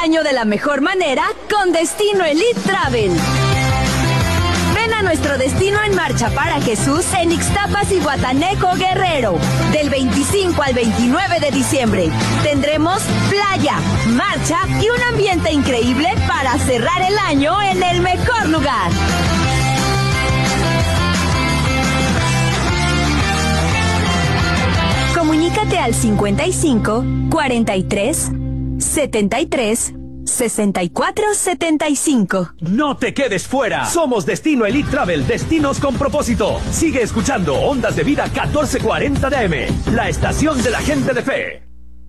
año de la mejor manera con Destino Elite Travel. Ven a nuestro Destino en Marcha para Jesús en Ixtapas y Guataneco, Guerrero. Del 25 al 29 de diciembre tendremos playa, marcha y un ambiente increíble para cerrar el año en el mejor lugar. Comunícate al 55 43 73 64 75. No te quedes fuera. Somos Destino Elite Travel, destinos con propósito. Sigue escuchando Ondas de Vida 1440 de AM, la estación de la gente de fe.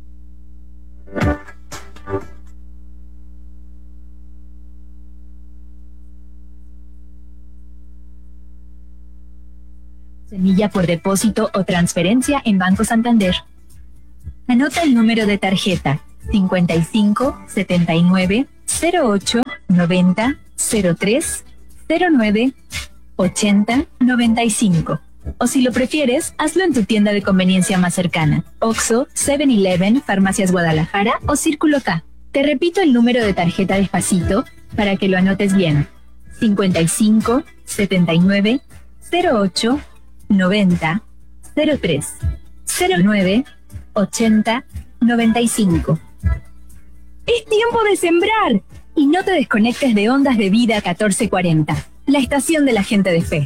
Semilla por depósito o transferencia en Banco Santander. Anota el número de tarjeta 55 79 08 90 03 09 80 95. O si lo prefieres, hazlo en tu tienda de conveniencia más cercana: Oxxo, 7-Eleven, Farmacias Guadalajara o Círculo K. Te repito el número de tarjeta despacito para que lo anotes bien: 55 79 08 90 03 09 80 95. Es tiempo de sembrar y no te desconectes de Ondas de Vida 1440, la estación de la gente de fe.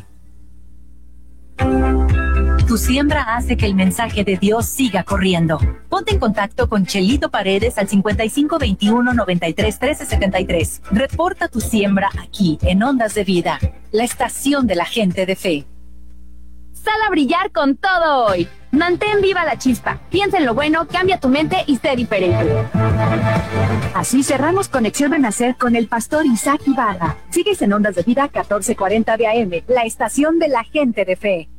Tu siembra hace que el mensaje de Dios siga corriendo. Ponte en contacto con Chelito Paredes al 55 21 93 13 73. Reporta tu siembra aquí en Ondas de Vida, la estación de la gente de fe. Sal a brillar con todo hoy. Mantén viva la chispa. Piensa en lo bueno, cambia tu mente y sé diferente. Así cerramos Conexión Renacer con el pastor Isaac Ibarra. Sigues en Ondas de Vida 1440 de AM, la estación de la gente de fe.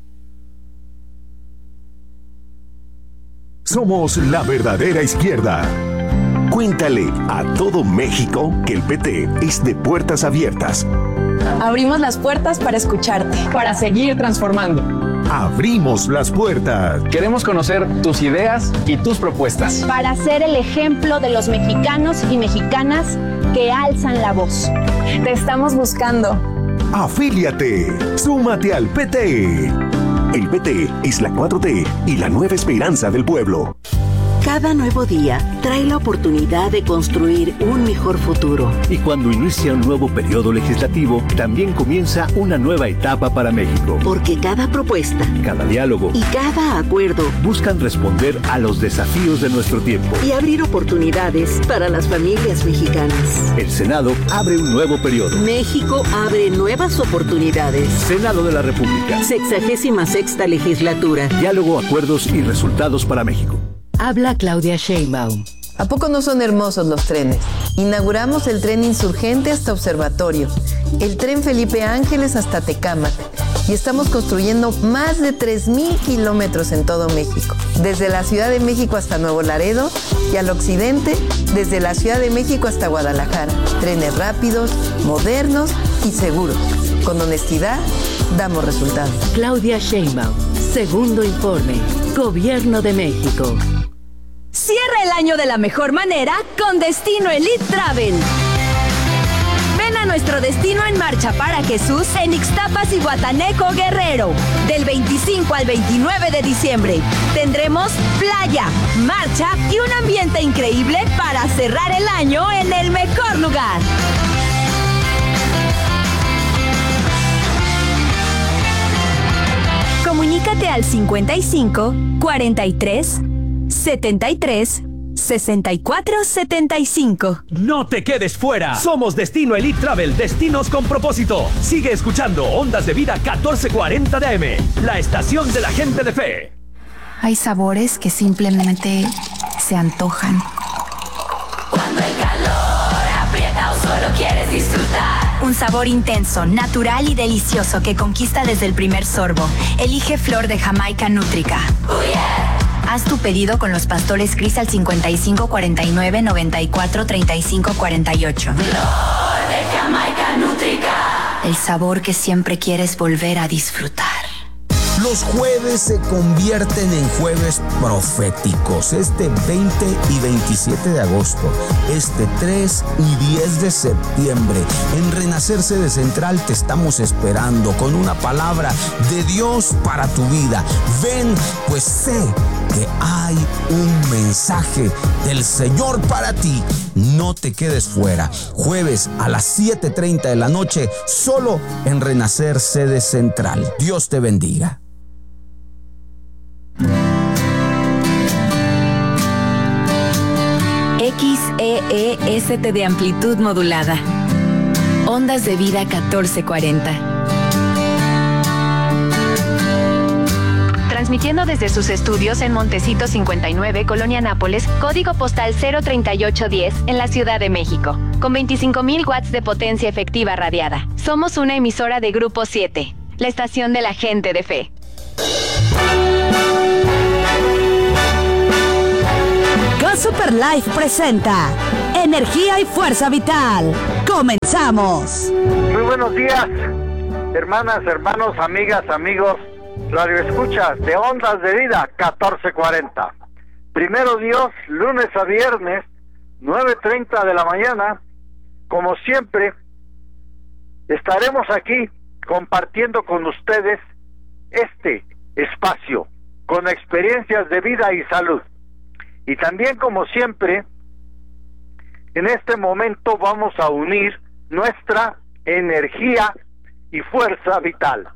Somos la verdadera izquierda. Cuéntale a todo México que el PT es de puertas abiertas. Abrimos las puertas para escucharte, para seguir transformando. Abrimos las puertas. Queremos conocer tus ideas y tus propuestas. Para ser el ejemplo de los mexicanos y mexicanas que alzan la voz. Te estamos buscando. Afíliate. Súmate al PT. El PT es la 4T y la nueva esperanza del pueblo. Cada nuevo día trae la oportunidad de construir un mejor futuro. Y cuando inicia un nuevo periodo legislativo, también comienza una nueva etapa para México. Porque cada propuesta, cada diálogo y cada acuerdo buscan responder a los desafíos de nuestro tiempo y abrir oportunidades para las familias mexicanas. El Senado abre un nuevo periodo. México abre nuevas oportunidades. Senado de la República. 66ª legislatura. Diálogo, acuerdos y resultados para México. Habla Claudia Sheinbaum. ¿A poco no son hermosos los trenes? Inauguramos el tren Insurgente hasta Observatorio, el tren Felipe Ángeles hasta Tecámac y estamos construyendo más de 3,000 kilómetros en todo México, desde la Ciudad de México hasta Nuevo Laredo y al occidente, desde la Ciudad de México hasta Guadalajara. Trenes rápidos, modernos y seguros. Con honestidad, damos resultados. Claudia Sheinbaum, segundo informe, Gobierno de México. Cierra el año de la mejor manera con Destino Elite Travel. Ven a nuestro Destino en Marcha para Jesús en Ixtapas y Guataneco, Guerrero. Del 25 al 29 de diciembre tendremos playa, marcha y un ambiente increíble para cerrar el año en el mejor lugar. Comunícate al 55 43 73 64 75. No te quedes fuera. Somos Destino Elite Travel, destinos con propósito. Sigue escuchando Ondas de Vida 1440 de AM, la estación de la gente de fe. Hay sabores que simplemente se antojan. Cuando el calor aprieta o solo quieres disfrutar. Un sabor intenso, natural y delicioso que conquista desde el primer sorbo. Elige Flor de Jamaica Nútrica. Oh yeah. Haz tu pedido con los pastores Cris al 55 49 94 35 48. Flor de Jamaica Nútrica. El sabor que siempre quieres volver a disfrutar. Los jueves se convierten en jueves proféticos. Este 20 y 27 de agosto, este 3 y 10 de septiembre, en Renacer Sede Central te estamos esperando con una palabra de Dios para tu vida. Ven, pues sé que hay un mensaje del Señor para ti. No te quedes fuera. Jueves a las 7:30 de la noche, solo en Renacer Sede Central. Dios te bendiga. XEEST de amplitud modulada. Ondas de vida 1440. Transmitiendo desde sus estudios en Montecito 59, Colonia Nápoles, código postal 03810, en la Ciudad de México, con 25,000 watts de potencia efectiva radiada. Somos una emisora de Grupo 7, la estación de la gente de fe. Go Super Life presenta Energía y Fuerza Vital. ¡Comenzamos! Muy buenos días, hermanas, hermanos, amigas, amigos, radio escuchas de Ondas de Vida 1440. Primero Dios, lunes a viernes, 9:30 de la mañana. Como siempre, estaremos aquí compartiendo con ustedes este espacio con experiencias de vida y salud. Y también, como siempre, en este momento vamos a unir nuestra energía y fuerza vital.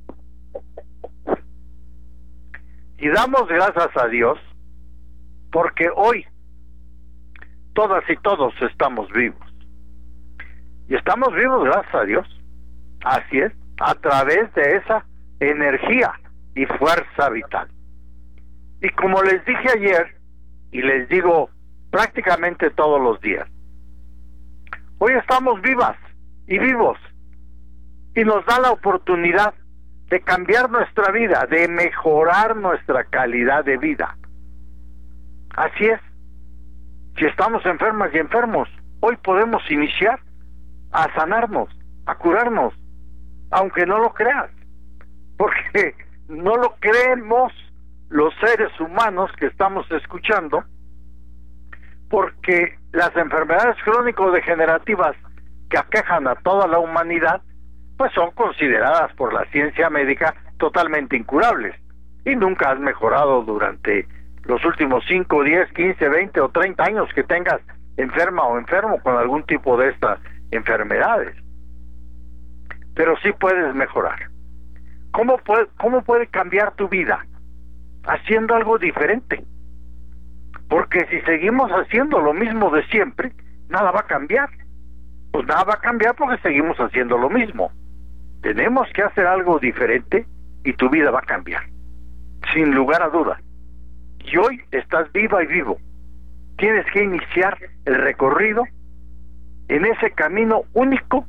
Y damos gracias a Dios porque hoy todas y todos estamos vivos. Y estamos vivos gracias a Dios. Así es, a través de esa energía y fuerza vital. Y como les dije ayer, y les digo prácticamente todos los días, hoy estamos vivas y vivos, y nos da la oportunidad de cambiar nuestra vida, de mejorar nuestra calidad de vida. Así es, si estamos enfermas y enfermos, hoy podemos iniciar a sanarnos, a curarnos, aunque no lo creas, porque no lo creemos los seres humanos que estamos escuchando, porque las enfermedades crónico-degenerativas que aquejan a toda la humanidad, pues son consideradas por la ciencia médica totalmente incurables, y nunca has mejorado durante los últimos 5, 10, 15, 20 o 30 años que tengas enferma o enfermo con algún tipo de estas enfermedades. Pero sí puedes mejorar. ¿Cómo puede cambiar tu vida? Haciendo algo diferente. Porque si seguimos haciendo lo mismo de siempre, nada va a cambiar. Pues nada va a cambiar porque seguimos haciendo lo mismo. Tenemos que hacer algo diferente y tu vida va a cambiar, sin lugar a dudas. Y hoy estás viva y vivo. Tienes que iniciar el recorrido en ese camino único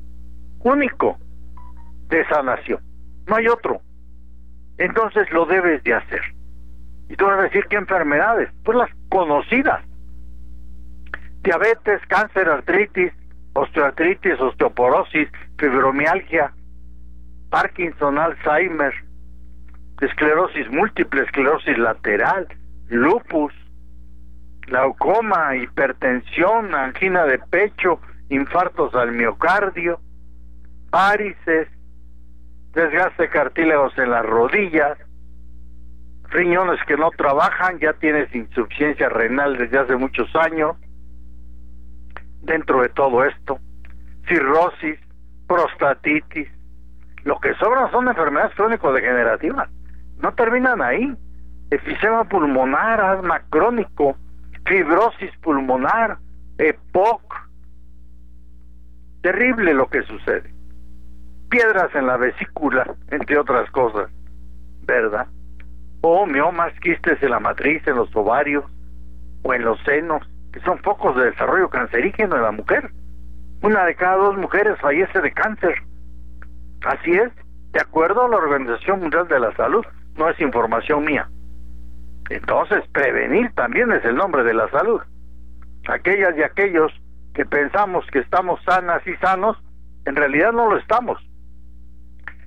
de sanación. No hay otro. Entonces lo debes de hacer. Y tú vas a decir, ¿qué enfermedades? Pues las conocidas: diabetes, cáncer, artritis, osteoartritis, osteoporosis, fibromialgia, Parkinson, Alzheimer, esclerosis múltiple, esclerosis lateral, lupus, glaucoma, hipertensión, angina de pecho, infartos al miocardio, varices, desgaste de cartílagos en las rodillas, riñones que no trabajan, ya tienes insuficiencia renal desde hace muchos años. Dentro de todo esto, cirrosis, prostatitis, lo que sobran son enfermedades crónico-degenerativas. No terminan ahí. Efisema pulmonar, asma crónico, fibrosis pulmonar, EPOC. Terrible lo que sucede. Piedras en la vesícula, entre otras cosas, ¿verdad? O miomas, quistes en la matriz, en los ovarios o en los senos, que son focos de desarrollo cancerígeno en la mujer. 1 de cada 2 mujeres fallece de cáncer. Así es, de acuerdo a la Organización Mundial de la Salud, no es información mía. Entonces, prevenir también es el nombre de la salud. Aquellas y aquellos que pensamos que estamos sanas y sanos, en realidad no lo estamos.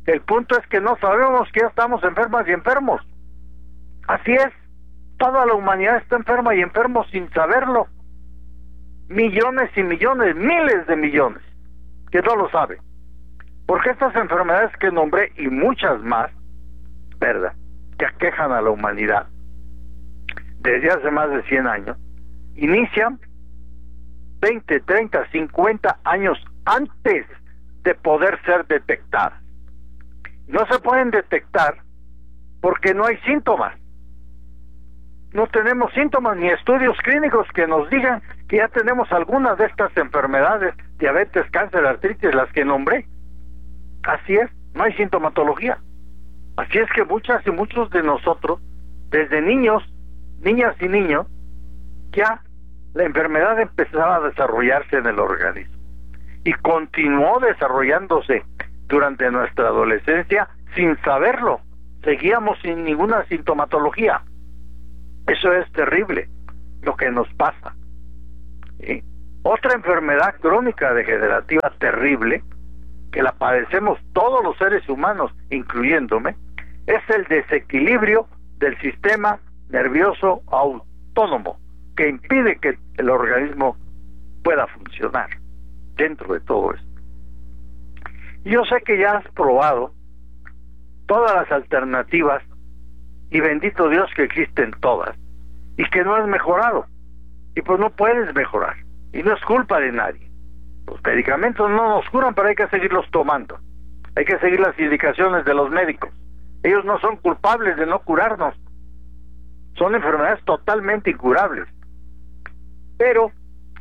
El punto es que no sabemos que ya estamos enfermas y enfermos. Así es, toda la humanidad está enferma y enfermo sin saberlo. Millones y millones, miles de millones, que no lo saben. Porque estas enfermedades que nombré y muchas más, ¿verdad?, que aquejan a la humanidad desde hace más de 100 años, inician 20, 30, 50 años antes de poder ser detectadas. No se pueden detectar porque no hay síntomas. No tenemos síntomas ni estudios clínicos que nos digan que ya tenemos algunas de estas enfermedades, diabetes, cáncer, artritis, las que nombré. Así es, no hay sintomatología. Así es que muchas y muchos de nosotros, desde niños, niñas y niños, ya la enfermedad empezaba a desarrollarse en el organismo y continuó desarrollándose durante nuestra adolescencia sin saberlo. Seguíamos sin ninguna sintomatología. Eso es terrible lo que nos pasa. ¿Sí? Otra enfermedad crónica degenerativa terrible, que la padecemos todos los seres humanos, incluyéndome, es el desequilibrio del sistema nervioso autónomo, que impide que el organismo pueda funcionar dentro de todo esto. Yo sé que ya has probado todas las alternativas, y bendito Dios que existen todas, y que no has mejorado, y pues no puedes mejorar, y no es culpa de nadie. Los medicamentos no nos curan, pero hay que seguirlos tomando, hay que seguir las indicaciones de los médicos. Ellos no son culpables de no curarnos, son enfermedades totalmente incurables. Pero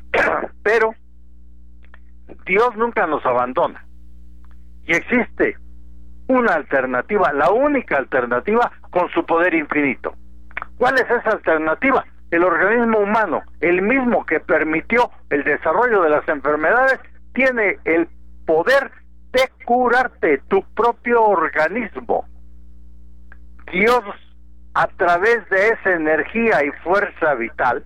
Dios nunca nos abandona, y existe una alternativa, la única alternativa, con su poder infinito. ¿Cuál es esa alternativa? El organismo humano, el mismo que permitió el desarrollo de las enfermedades, tiene el poder de curarte, tu propio organismo. Dios, a través de esa energía y fuerza vital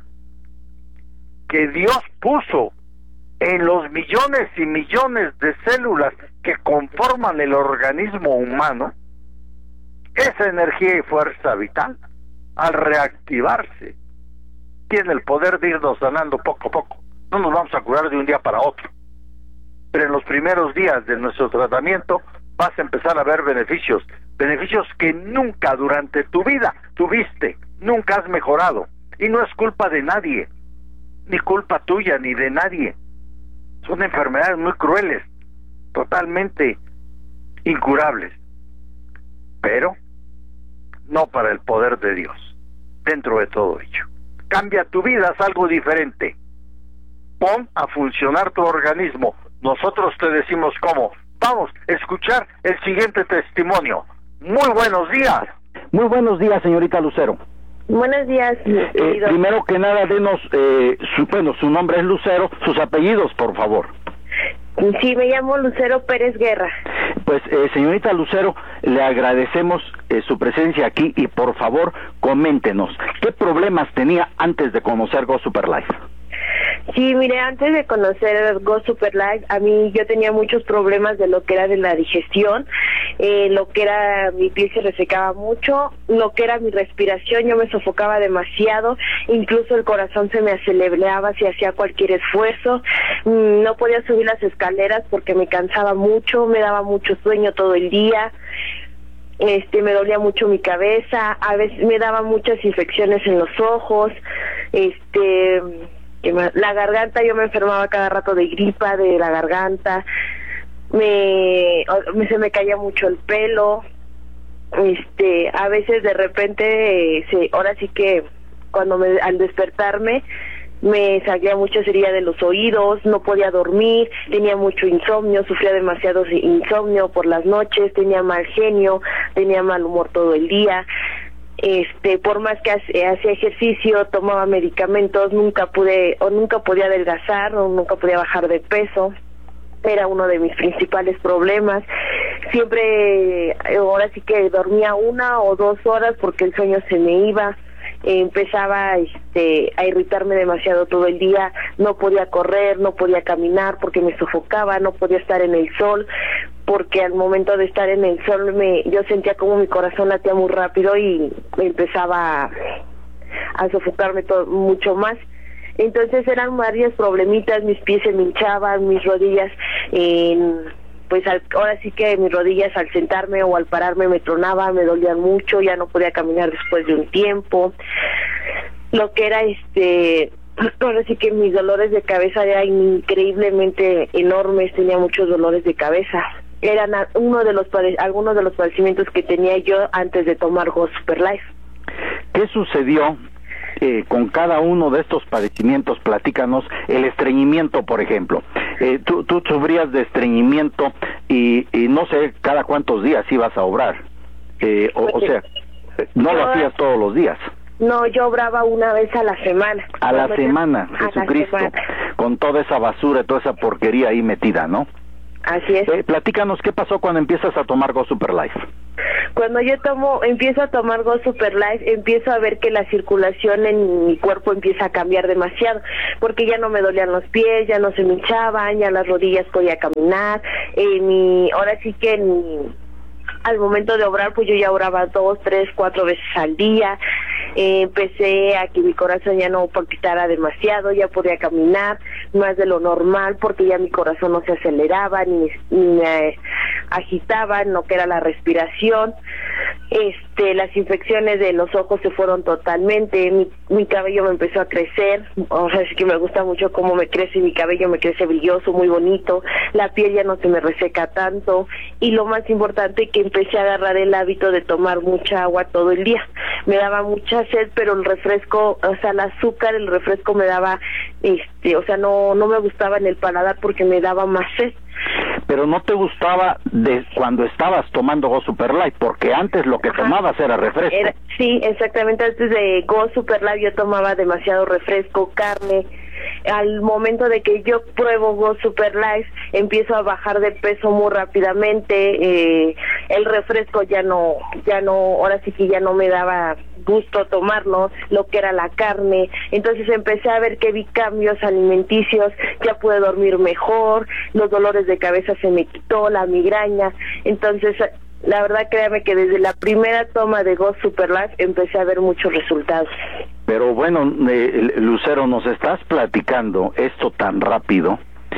que Dios puso en los millones y millones de células que conforman el organismo humano, esa energía y fuerza vital, al reactivarse, tiene el poder de irnos sanando poco a poco. No nos vamos a curar de un día para otro, pero en los primeros días de nuestro tratamiento vas a empezar a ver beneficios que nunca durante tu vida tuviste, nunca has mejorado, y no es culpa de nadie, ni culpa tuya ni de nadie. Son enfermedades muy crueles, totalmente incurables, pero no para el poder de Dios dentro de todo ello. Cambia tu vida, haz algo diferente, pon a funcionar tu organismo. Nosotros te decimos cómo. Vamos a escuchar el siguiente testimonio. Muy buenos días. Muy buenos días, señorita Lucero. Buenos días, querido. Primero que nada, denos, su nombre es Lucero, sus apellidos, por favor. Sí, me llamo Lucero Pérez Guerra. Pues, señorita Lucero, le agradecemos su presencia aquí y por favor, coméntenos, ¿qué problemas tenía antes de conocer Go Super Life? Sí, mire, antes de conocer Go Super Life, a mí yo tenía muchos problemas de lo que era de la digestión, lo que era mi piel se resecaba mucho, lo que era mi respiración, yo me sofocaba demasiado, incluso el corazón se me aceleraba si hacía cualquier esfuerzo, no podía subir las escaleras porque me cansaba mucho, me daba mucho sueño todo el día, me dolía mucho mi cabeza, a veces me daba muchas infecciones en los ojos, la garganta, yo me enfermaba cada rato de gripa, de la garganta, se me caía mucho el pelo, a veces de repente, ahora sí que al despertarme, me salía mucha cerilla de los oídos, no podía dormir, tenía mucho insomnio, sufría demasiado insomnio por las noches, tenía mal genio, tenía mal humor todo el día. Por más que hacía ejercicio, tomaba medicamentos, nunca podía adelgazar o nunca podía bajar de peso. Era uno de mis principales problemas. Siempre, ahora sí que dormía 1 o 2 horas porque el sueño se me iba. Empezaba a irritarme demasiado todo el día, no podía correr, no podía caminar porque me sofocaba, no podía estar en el sol porque al momento de estar en el sol yo sentía como mi corazón latía muy rápido y me empezaba a sofocarme mucho más. Entonces eran varios problemitas, mis pies se me hinchaban, mis rodillas, pues ahora sí que mis rodillas al sentarme o al pararme me tronaban, me dolían mucho, ya no podía caminar después de un tiempo. Lo que era ahora sí que mis dolores de cabeza eran increíblemente enormes, tenía muchos dolores de cabeza. Eran algunos de los padecimientos que tenía yo antes de tomar Go Super Life. ¿Qué sucedió con cada uno de estos padecimientos? Platícanos. El estreñimiento, por ejemplo. Tú sufrías de estreñimiento y no sé cada cuántos días ibas a obrar. O sea, no lo hacías todos los días. No, yo obraba una vez a la semana. A la semana, Jesucristo, con toda esa basura, toda esa porquería ahí metida, ¿no? Así es. Platícanos, ¿qué pasó cuando empiezas a tomar Go Super Life? Cuando yo empiezo a tomar Go Super Life, empiezo a ver que la circulación en mi cuerpo empieza a cambiar demasiado, porque ya no me dolían los pies, ya no se me hinchaban, ya las rodillas podía caminar, ahora sí que al momento de obrar, pues yo ya oraba 2, 3, 4 veces al día. Empecé a que mi corazón ya no palpitara demasiado, ya podía caminar más de lo normal, porque ya mi corazón no se aceleraba ni me agitaba, no que era la respiración. Las infecciones de los ojos se fueron totalmente, mi cabello me empezó a crecer, o sea, sí que me gusta mucho cómo me crece mi cabello, me crece brilloso, muy bonito, la piel ya no se me reseca tanto, y lo más importante, que empecé a agarrar el hábito de tomar mucha agua todo el día. Me daba mucha sed, pero el refresco, o sea, el azúcar, el refresco me daba, o sea, no me gustaba en el paladar porque me daba más sed. Pero no te gustaba de cuando estabas tomando Go Super Life, porque antes lo que tomabas era refresco. Sí, exactamente, antes de Go Super Life yo tomaba demasiado refresco, carne. Al momento de que yo pruebo Go Super Life, empiezo a bajar de peso muy rápidamente, el refresco ya no, ahora sí que ya no me daba gusto tomarlo, lo que era la carne. Entonces empecé a ver que vi cambios alimenticios, ya pude dormir mejor, los dolores de cabeza se me quitó, la migraña. Entonces la verdad, créame que desde la primera toma de Go Super Life empecé a ver muchos resultados. Pero bueno, Lucero, nos estás platicando esto tan rápido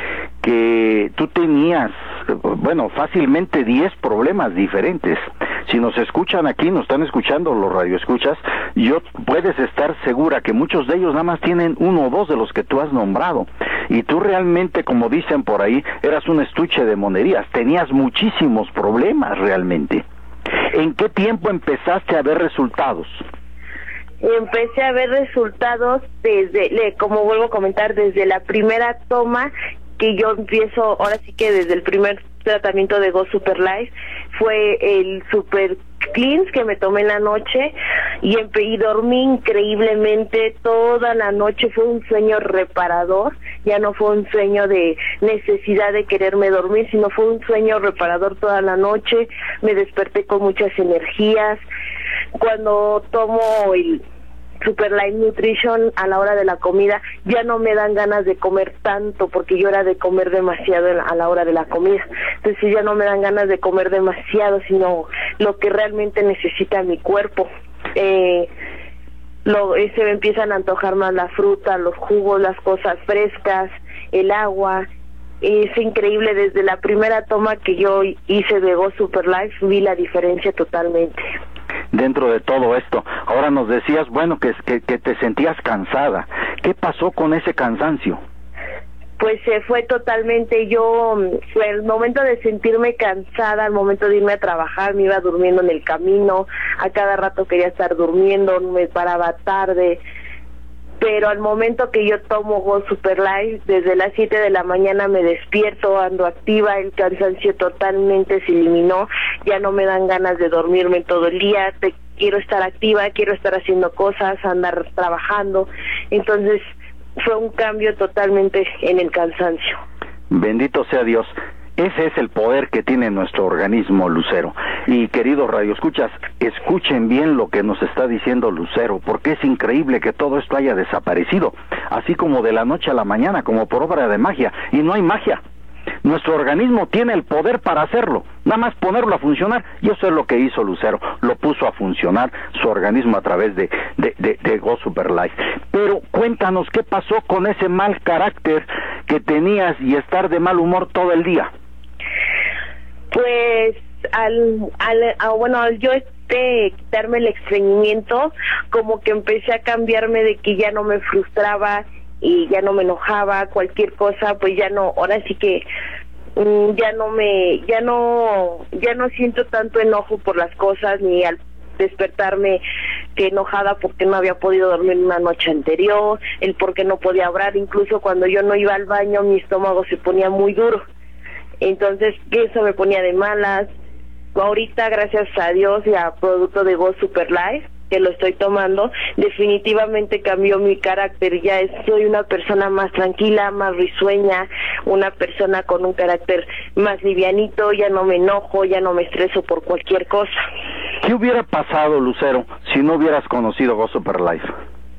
que tú tenías, bueno, fácilmente 10 problemas diferentes. Si nos escuchan aquí, nos están escuchando los radioescuchas, puedes estar segura que muchos de ellos nada más tienen 1 o 2 de los que tú has nombrado. Y tú realmente, como dicen por ahí, eras un estuche de monerías, tenías muchísimos problemas realmente. ¿En qué tiempo empezaste a ver resultados? Empecé a ver resultados como vuelvo a comentar, desde la primera toma que yo empiezo, ahora sí que desde el primer tratamiento de Go Super Life, fue el Super Cleanse que me tomé en la noche y dormí increíblemente toda la noche. Fue un sueño reparador, ya no fue un sueño de necesidad de quererme dormir, sino fue un sueño reparador toda la noche. Me desperté con muchas energías. Cuando tomo el Super Life Nutrition a la hora de la comida, ya no me dan ganas de comer tanto, porque yo era de comer demasiado a la hora de la comida. Entonces ya no me dan ganas de comer demasiado, sino lo que realmente necesita mi cuerpo. Se me empiezan a antojar más la fruta, los jugos, las cosas frescas, el agua. Es increíble, desde la primera toma que yo hice de Go Super Life vi la diferencia totalmente. Dentro de todo esto, ahora nos decías, bueno, que te sentías cansada. ¿Qué pasó con ese cansancio? Pues se fue totalmente. El momento de sentirme cansada, al momento de irme a trabajar, me iba durmiendo en el camino, a cada rato quería estar durmiendo, me paraba tarde. Pero al momento que yo tomo Go Super Life, desde las 7 de la mañana me despierto, ando activa, el cansancio totalmente se eliminó, ya no me dan ganas de dormirme todo el día, quiero estar activa, quiero estar haciendo cosas, andar trabajando. Entonces fue un cambio totalmente en el cansancio. Bendito sea Dios. Ese es el poder que tiene nuestro organismo, Lucero. Y queridos radioescuchas, escuchen bien lo que nos está diciendo Lucero, porque es increíble que todo esto haya desaparecido, así como de la noche a la mañana, como por obra de magia. Y no hay magia. Nuestro organismo tiene el poder para hacerlo, nada más ponerlo a funcionar, y eso es lo que hizo Lucero, lo puso a funcionar su organismo a través de Go Super Life. Pero cuéntanos, ¿qué pasó con ese mal carácter que tenías y estar de mal humor todo el día? Pues al yo quitarme el estreñimiento, como que empecé a cambiarme, de que ya no me frustraba y ya no me enojaba, cualquier cosa, pues ya no, ahora sí que ya no siento tanto enojo por las cosas, ni al despertarme que enojada porque no había podido dormir una noche anterior, el porque no podía hablar, incluso cuando yo no iba al baño mi estómago se ponía muy duro, entonces eso me ponía de malas. Ahorita, gracias a Dios y a producto de Go Super Life, que lo estoy tomando, definitivamente cambió mi carácter. Ya soy una persona más tranquila, más risueña, una persona con un carácter más livianito, ya no me enojo, ya no me estreso por cualquier cosa. ¿Qué hubiera pasado, Lucero, si no hubieras conocido Go Super Life?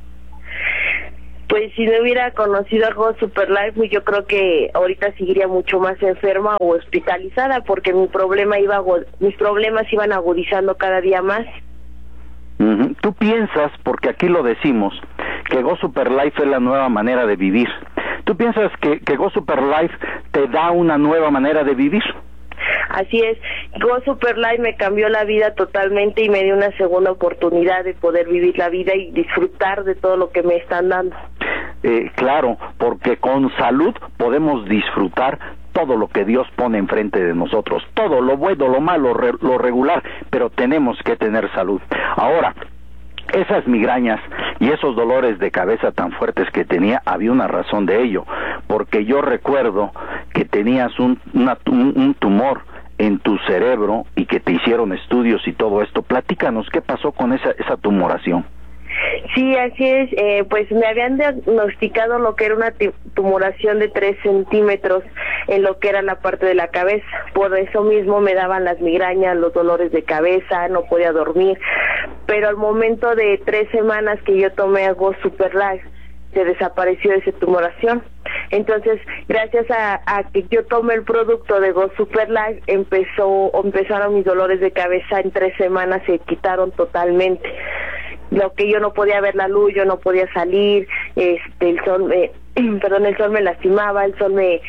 Pues si no hubiera conocido a Go Super Life, pues yo creo que ahorita seguiría mucho más enferma o hospitalizada, porque mis problemas iban agudizando cada día más. Tú piensas, porque aquí lo decimos, que Go Super Life es la nueva manera de vivir. ¿Tú piensas que Go Super Life te da una nueva manera de vivir? Así es, Go Super Life me cambió la vida totalmente y me dio una segunda oportunidad de poder vivir la vida y disfrutar de todo lo que me están dando. Claro, porque con salud podemos disfrutar todo lo que Dios pone enfrente de nosotros, todo lo bueno, lo malo, lo regular, pero tenemos que tener salud. Ahora, esas migrañas y esos dolores de cabeza tan fuertes que tenía, había una razón de ello, porque yo recuerdo que tenías un tumor en tu cerebro y que te hicieron estudios y todo esto. Platícanos, ¿qué pasó con esa tumoración? Sí, así es, pues me habían diagnosticado lo que era una tumoración de 3 centímetros en lo que era la parte de la cabeza. Por eso mismo me daban las migrañas, los dolores de cabeza, no podía dormir. Pero al momento de 3 semanas que yo tomé Go Super Life, se desapareció esa tumoración. Entonces, gracias a que yo tomé el producto de Go Super Life, empezaron mis dolores de cabeza. En 3 semanas se quitaron totalmente. Lo que yo no podía ver la luz, yo no podía salir, el sol me lastimaba, el sol me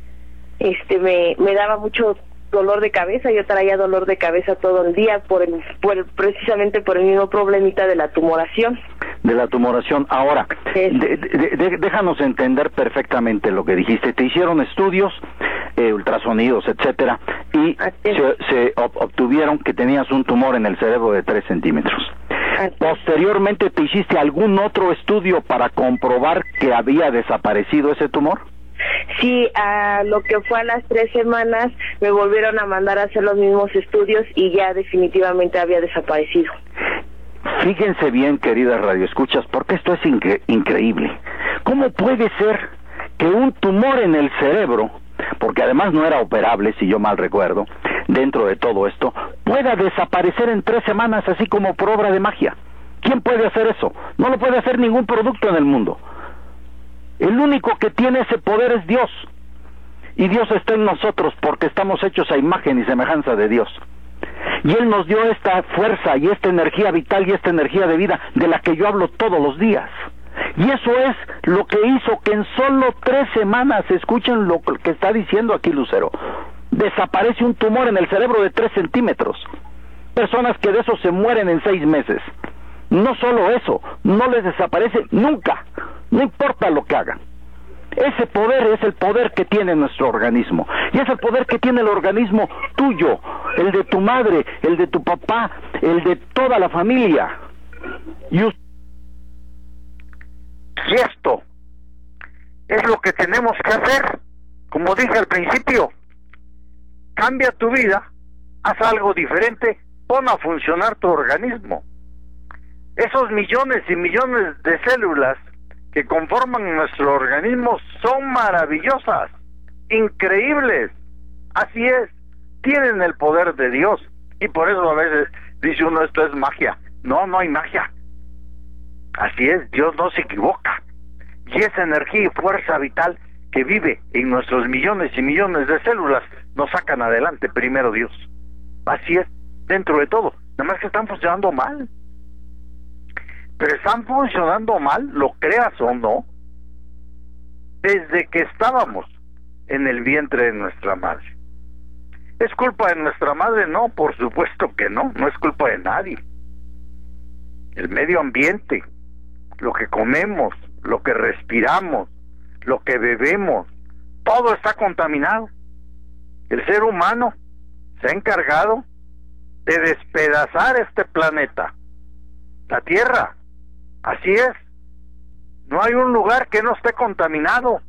daba mucho dolor de cabeza. Yo traía dolor de cabeza todo el día precisamente por el mismo problemita de la tumoración. Ahora, déjanos entender perfectamente lo que dijiste. Te hicieron estudios, ultrasonidos, etcétera, y se obtuvieron que tenías un tumor en el cerebro de 3 centímetros. Posteriormente, ¿te hiciste algún otro estudio para comprobar que había desaparecido ese tumor? Sí, a lo que fue a las 3 semanas me volvieron a mandar a hacer los mismos estudios y ya definitivamente había desaparecido. Fíjense bien, queridas radioescuchas, porque esto es increíble. ¿Cómo puede ser que un tumor en el cerebro, porque además no era operable, si yo mal recuerdo, dentro de todo esto, pueda desaparecer en 3 semanas así como por obra de magia? ¿Quién puede hacer eso? No lo puede hacer ningún producto en el mundo. El único que tiene ese poder es Dios. Y Dios está en nosotros porque estamos hechos a imagen y semejanza de Dios. Y Él nos dio esta fuerza y esta energía vital y esta energía de vida de la que yo hablo todos los días. Y eso es lo que hizo que en solo 3 semanas, escuchen lo que está diciendo aquí Lucero, desaparece un tumor en el cerebro de 3 centímetros. Personas que de eso se mueren en 6 meses. No solo eso, no les desaparece nunca, no importa lo que hagan. Ese poder es el poder que tiene nuestro organismo, y es el poder que tiene el organismo tuyo, el de tu madre, el de tu papá, el de toda la familia. Y esto es lo que tenemos que hacer. Como dije al principio, cambia tu vida, haz algo diferente, pon a funcionar tu organismo. Esos millones y millones de células que conforman nuestro organismo son maravillosas, increíbles. Así es, tienen el poder de Dios. Y por eso a veces dice uno, esto es magia. No, no hay magia. Así es, Dios no se equivoca. Y esa energía y fuerza vital que vive en nuestros millones y millones de células nos sacan adelante, primero Dios. Así es, dentro de todo, nada más que están funcionando mal. Pero están funcionando mal, lo creas o no, desde que estábamos en el vientre de nuestra madre. ¿Es culpa de nuestra madre? No, por supuesto que no, no es culpa de nadie. El medio ambiente, lo que comemos, lo que respiramos, lo que bebemos, todo está contaminado. El ser humano se ha encargado de despedazar este planeta, la Tierra. Así es, no hay un lugar que no esté contaminado.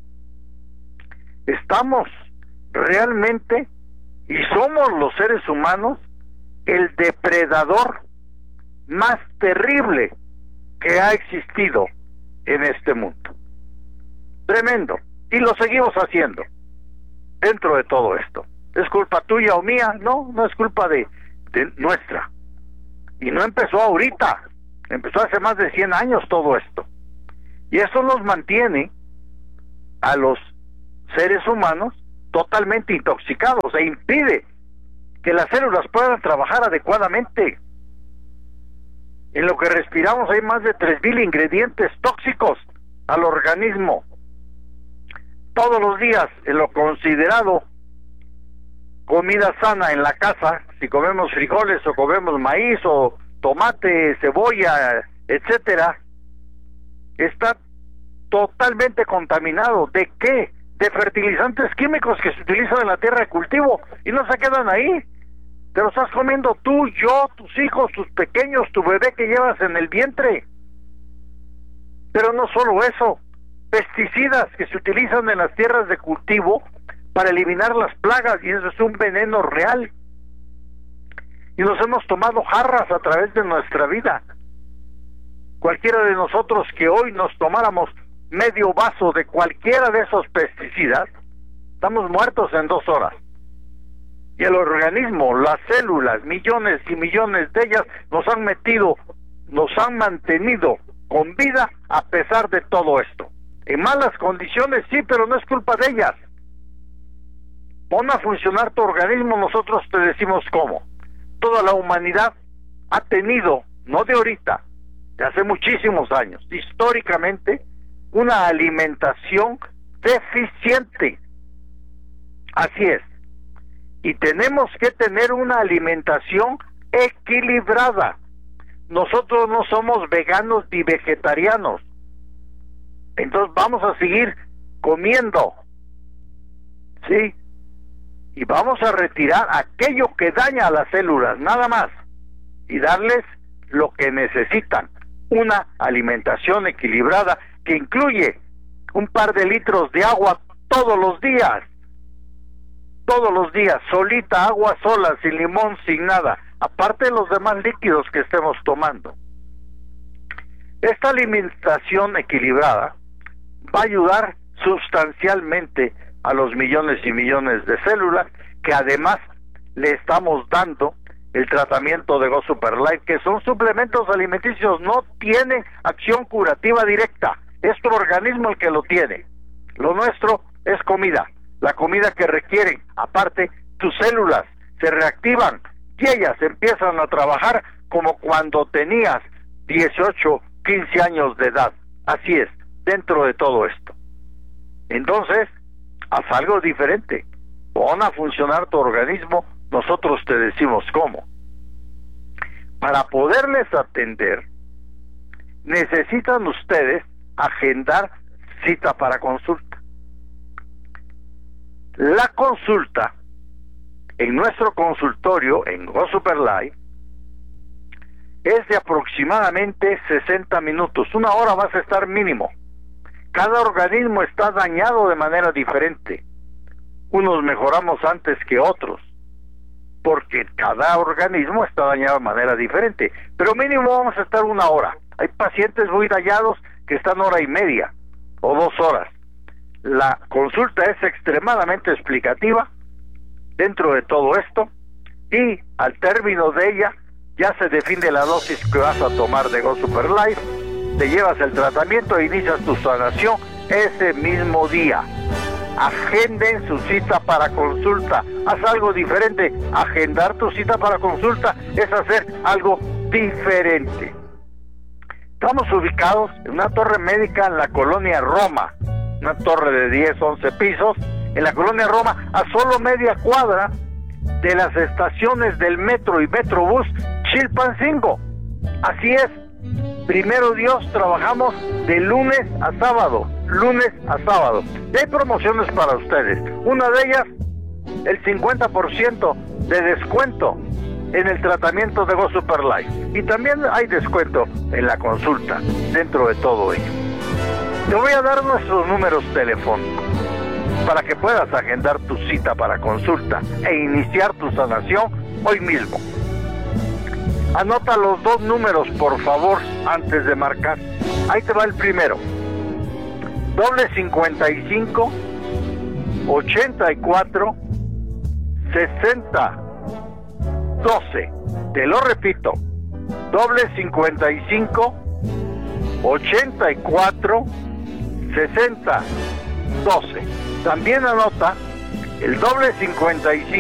Estamos realmente, y somos los seres humanos, el depredador más terrible que ha existido en este mundo. Tremendo, y lo seguimos haciendo dentro de todo esto. ¿Es culpa tuya o mía? No, no es culpa de nuestra. Y no empezó ahorita, empezó hace más de 100 años todo esto. Y eso nos mantiene a los seres humanos totalmente intoxicados e impide que las células puedan trabajar adecuadamente. En lo que respiramos hay más de 3,000 ingredientes tóxicos al organismo. Todos los días, en lo considerado comida sana en la casa, si comemos frijoles o comemos maíz o tomate, cebolla, etcétera, está totalmente contaminado. ¿De qué? De fertilizantes químicos que se utilizan en la tierra de cultivo y no se quedan ahí. Te lo estás comiendo tú, yo, tus hijos, tus pequeños, tu bebé que llevas en el vientre. Pero no solo eso, pesticidas que se utilizan en las tierras de cultivo para eliminar las plagas, y eso es un veneno real. Y nos hemos tomado jarras a través de nuestra vida. Cualquiera de nosotros que hoy nos tomáramos medio vaso de cualquiera de esos pesticidas, estamos muertos en 2 horas. Y el organismo, las células, millones y millones de ellas nos han mantenido con vida a pesar de todo esto. En malas condiciones, sí, pero no es culpa de ellas. Pon a funcionar tu organismo, nosotros te decimos cómo. Toda la humanidad ha tenido, no de ahorita, de hace muchísimos años, históricamente, una alimentación deficiente. Así es. Y tenemos que tener una alimentación equilibrada. Nosotros no somos veganos ni vegetarianos. Entonces vamos a seguir comiendo. ¿Sí? Y vamos a retirar aquello que daña a las células, nada más. Y darles lo que necesitan. Una alimentación equilibrada que incluye un par de litros de agua todos los días. Todos los días, solita, agua sola, sin limón, sin nada, aparte de los demás líquidos que estemos tomando. Esta alimentación equilibrada va a ayudar sustancialmente a los millones y millones de células, que además le estamos dando el tratamiento de Go Super Life, que son suplementos alimenticios, no tienen acción curativa directa, es tu organismo el que lo tiene. Lo nuestro es comida. La comida que requieren, aparte, tus células se reactivan y ellas empiezan a trabajar como cuando tenías 18, 15 años de edad. Así es, dentro de todo esto. Entonces, haz algo diferente. Pon a funcionar tu organismo, nosotros te decimos cómo. Para poderles atender, necesitan ustedes agendar cita para consulta. La consulta en nuestro consultorio en Go Super Life es de aproximadamente 60 minutos. 1 hora vas a estar mínimo. Cada organismo está dañado de manera diferente. Unos mejoramos antes que otros, porque cada organismo está dañado de manera diferente. Pero mínimo vamos a estar 1 hora. Hay pacientes muy dañados que están 1:30 o 2 horas. La consulta es extremadamente explicativa dentro de todo esto, y al término de ella ya se define la dosis que vas a tomar de Go Super Life, te llevas el tratamiento e inicias tu sanación ese mismo día. agenden su cita para consulta. Haz algo diferente. Agendar tu cita para consulta es hacer algo diferente. Estamos ubicados en una torre médica en la colonia Roma, una torre de 10, 11 pisos, en la colonia Roma, a solo media cuadra de las estaciones del metro y Metrobús Chilpancingo. Así es, primero Dios, trabajamos de lunes a sábado. Y hay promociones para ustedes. Una de ellas, el 50% de descuento en el tratamiento de Go Super Life. Y también hay descuento en la consulta, dentro de todo ello. Te voy a dar nuestros números telefónicos para que puedas agendar tu cita para consulta e iniciar tu sanación hoy mismo. Anota los 2 números, por favor, antes de marcar. Ahí te va el primero. +55 84 60 12. Te lo repito. +55 84 60 12. También anota el +55